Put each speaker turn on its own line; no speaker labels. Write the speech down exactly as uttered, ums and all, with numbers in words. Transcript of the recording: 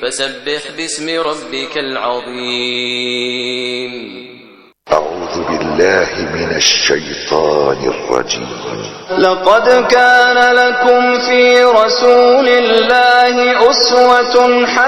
فسبح باسم ربك العظيم.
أعوذ بالله من الشيطان الرجيم.
لقد كان لكم في رسول الله أسوة حسنة